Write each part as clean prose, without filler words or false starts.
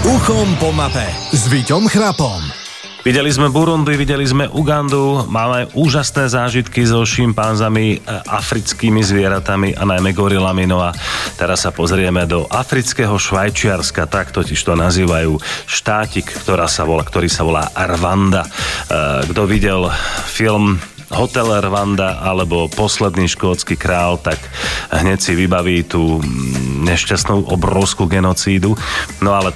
Uchom po mape s Víťom Chrapom. Videli sme Burundi, videli sme Ugandu, máme úžasné zážitky so šimpanzami, africkými zvieratami a najmä gorilami. No a teraz sa pozrieme do afrického Švajčiarska, tak totiž to nazývajú štátik, ktorý sa volá Rwanda. Kto videl film Hotel Rwanda alebo Posledný škótsky král, tak hneď si vybaví tú nešťastnú obrovskú genocídu. No ale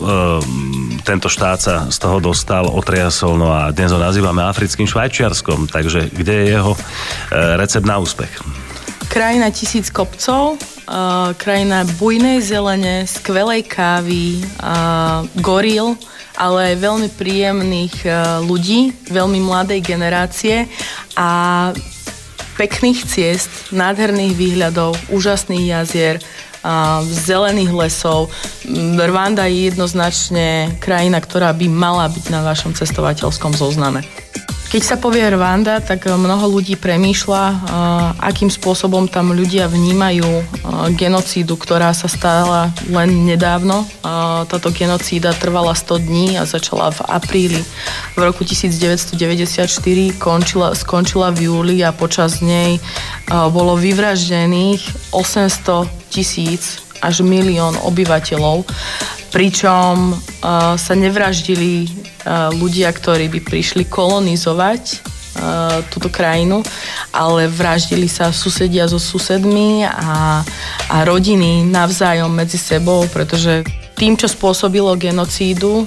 tento štát sa z toho dostal, otriasol, no a dnes ho nazývame africkým Švajčiarskom. Takže kde je jeho recept na úspech? Krajina 1000 kopcov, krajina bujnej zelene, skvelej kávy, goril, ale aj veľmi príjemných ľudí, veľmi mladej generácie a pekných ciest, nádherných výhľadov, úžasných jazier, zelených lesov. Rwanda je jednoznačne krajina, ktorá by mala byť na vašom cestovateľskom zozname. Keď sa povie Rwanda, tak mnoho ľudí premýšľa, akým spôsobom tam ľudia vnímajú genocídu, ktorá sa stala len nedávno. Táto genocída trvala 100 dní a začala v apríli v roku 1994, skončila v júli a počas nej bolo vyvraždených 800,000 až 1 000 000 obyvateľov, pričom sa nevraždili ľudia, ktorí by prišli kolonizovať túto krajinu, ale vraždili sa susedia so susedmi a rodiny navzájom medzi sebou, pretože tým, čo spôsobilo genocídu,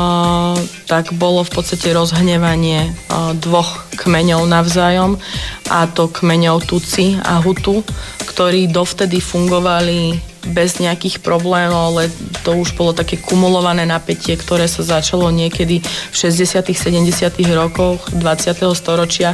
tak bolo v podstate rozhnevanie dvoch kmeňov navzájom, a to kmeňov Tutsi a Hutu, ktorí dovtedy fungovali bez nejakých problémov, ale to už bolo také kumulované napätie, ktoré sa začalo niekedy v 60. 70. rokoch 20. storočia.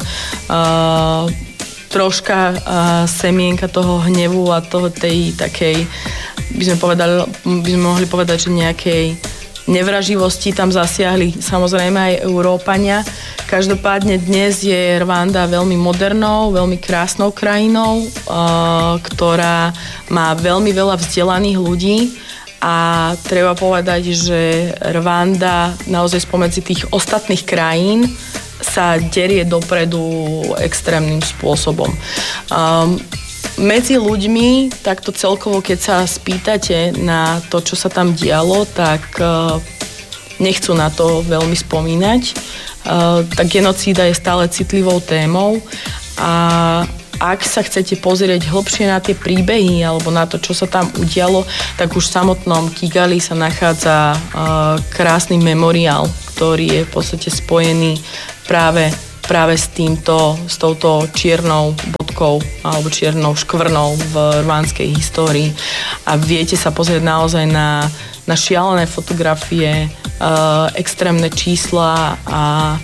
Troška semienka toho hnevu a tej takej, by sme mohli povedať, že nejakej nevraživosti tam zasiahli samozrejme aj Európania. Každopádne dnes je Rwanda veľmi modernou, veľmi krásnou krajinou, ktorá má veľmi veľa vzdelaných ľudí a treba povedať, že Rwanda naozaj spomedzi tých ostatných krajín sa derie dopredu extrémnym spôsobom. Medzi ľuďmi, takto celkovo, keď sa spýtate na to, čo sa tam dialo, tak nechcú na to veľmi spomínať. Tá genocída je stále citlivou témou a ak sa chcete pozrieť hlbšie na tie príbehy alebo na to, čo sa tam udialo, tak už v samotnom Kigali sa nachádza krásny memoriál, ktorý je v podstate spojený práve s touto čiernou bodkou alebo čiernou škvrnou v rwandskej histórii. A viete sa pozrieť naozaj na šialené fotografie, extrémne čísla a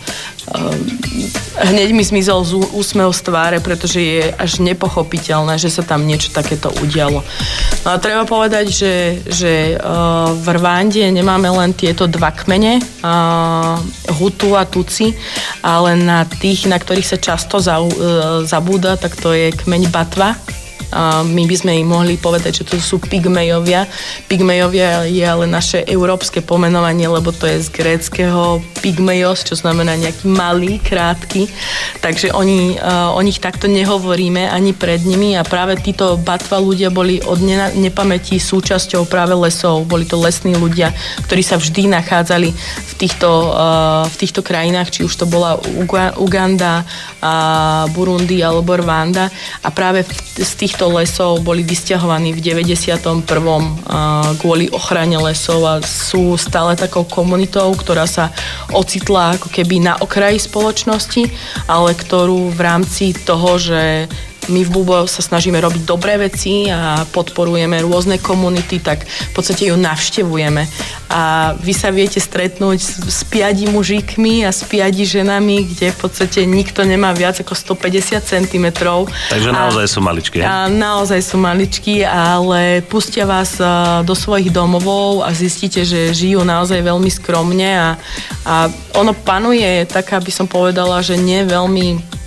hneď mi zmizol úsmev z tváre, pretože je až nepochopiteľné, že sa tam niečo takéto udialo. No a treba povedať, že v Rwande nemáme len tieto dva kmene, Hutu a Tutsi, ale na tých, na ktorých sa často zabúda, tak to je kmeň Batva. My by sme im mohli povedať, že to sú Pygmejovia. Pygmejovia je ale naše európske pomenovanie, lebo to je z gréckeho Pygmejos, čo znamená nejaký malý, krátky. Takže o nich takto nehovoríme ani pred nimi a práve títo Batva ľudia boli od nepamäti súčasťou práve lesov. Boli to lesní ľudia, ktorí sa vždy nachádzali v týchto krajinách, či už to bola Uganda, Burundi alebo Rwanda. A práve z týchto lesov boli vysťahovaní v 91. Kvôli ochrane lesov a sú stále takou komunitou, ktorá sa ocitla ako keby na okraji spoločnosti, ale ktorú v rámci toho, že my v Bubo sa snažíme robiť dobré veci a podporujeme rôzne komunity, tak v podstate ju navštevujeme. A vy sa viete stretnúť s 5 mužíkmi a s 5 ženami, kde v podstate nikto nemá viac ako 150 cm. Takže naozaj sú maličky. A naozaj sú maličky, ale pustia vás do svojich domovov a zistíte, že žijú naozaj veľmi skromne a ono panuje taká, by som povedala, že nie veľmi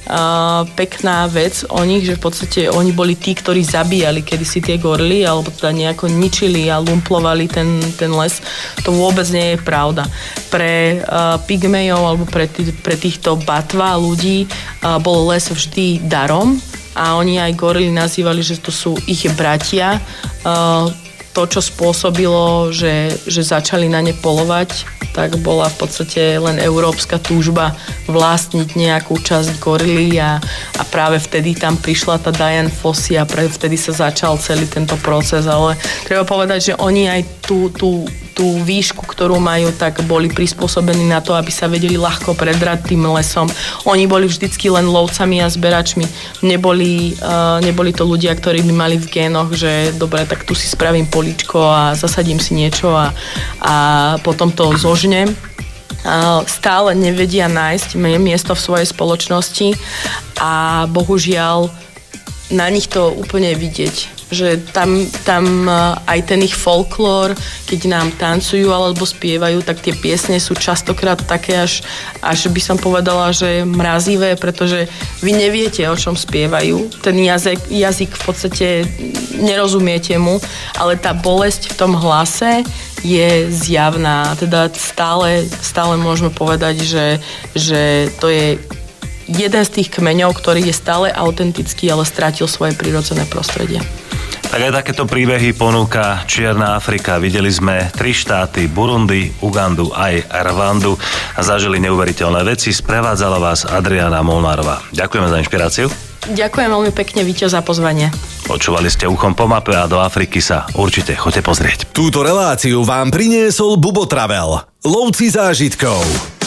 pekná vec o nich, že v podstate oni boli tí, ktorí zabíjali kedysi tie gorily, alebo teda nejako ničili a lumplovali ten les. To vôbec nie je pravda. Pre pygmejov alebo pre týchto batva ľudí bol les vždy darom a oni aj gorily nazývali, že to sú ich bratia. To, čo spôsobilo, že začali na ne polovať, tak bola v podstate len európska túžba vlastniť nejakú časť gorily a práve vtedy tam prišla tá Dian Fossey a vtedy sa začal celý tento proces, ale treba povedať, že oni aj tú výšku, ktorú majú, tak boli prispôsobení na to, aby sa vedeli ľahko predrať tým lesom. Oni boli vždycky len lovcami a zberačmi. Neboli to ľudia, ktorí by mali v génoch, že dobre, tak tu si spravím políčko a zasadím si niečo a potom to zožnem. Stále nevedia nájsť miesto v svojej spoločnosti a bohužiaľ na nich to úplne vidieť, že tam aj ten ich folklór, keď nám tancujú alebo spievajú, tak tie piesne sú častokrát také až by som povedala, že mrazivé, pretože vy neviete, o čom spievajú. Ten jazyk v podstate nerozumiete mu, ale tá bolesť v tom hlase je zjavná. Teda stále môžeme povedať, že to je jeden z tých kmeňov, ktorý je stále autentický, ale strátil svoje prirodzené prostredie. Tak aj takéto príbehy ponúka Čierna Afrika. Videli sme 3 štáty, Burundi, Ugandu aj Rwandu a zažili neuveriteľné veci. Sprevádzala vás Adriana Molnárová. Ďakujeme za inšpiráciu. Ďakujem veľmi pekne, Víťo, za pozvanie. Počúvali ste Uchom po mape a do Afriky sa určite choďte pozrieť. Túto reláciu vám priniesol Bubo Travel. Lovci zážitkov.